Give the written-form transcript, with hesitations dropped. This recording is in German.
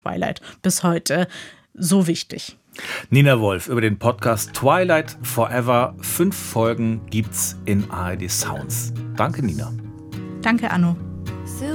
Twilight bis heute so wichtig. Nina Wolf über den Podcast Twilight Forever. 5 Folgen gibt's in ARD Sounds. Danke, Nina. Danke, Anno.